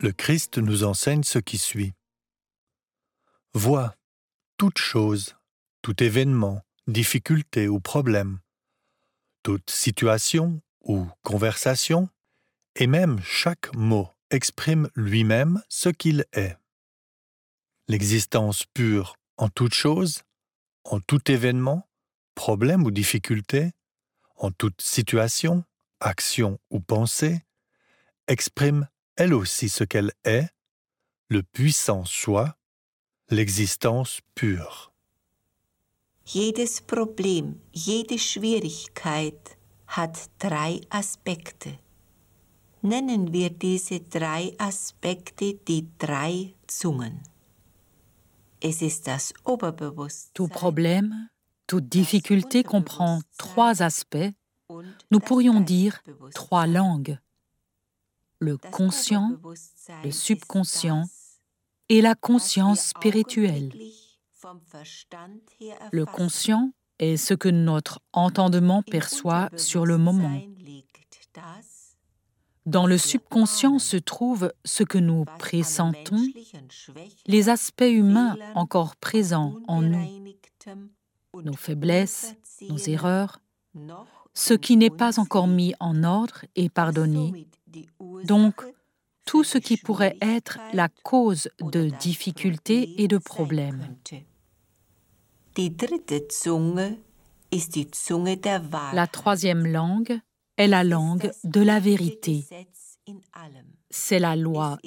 Le Christ nous enseigne ce qui suit. Vois, toute chose, tout événement, difficulté ou problème, toute situation ou conversation, et même chaque mot exprime lui-même ce qu'il est. L'existence pure en toute chose, en tout événement, problème ou difficulté, en toute situation, action ou pensée, exprime elle aussi ce qu'elle est, le puissant soi, l'existence pure. Jedes Problem, jede Schwierigkeit hat 3 Aspekte. Nennen wir diese 3 Aspekte die 3 Zungen. Es ist das Oberbewusstsein. Tout problème, toute difficulté comprend 3 aspects. Nous pourrions dire 3 langues. Le conscient, le subconscient et la conscience spirituelle. Le conscient est ce que notre entendement perçoit sur le moment. Dans le subconscient se trouve ce que nous pressentons, les aspects humains encore présents en nous, nos faiblesses, nos erreurs, ce qui n'est pas encore mis en ordre et pardonné, donc tout ce qui pourrait être la cause de difficultés et de problèmes. La troisième langue est la langue de la vérité. C'est la loi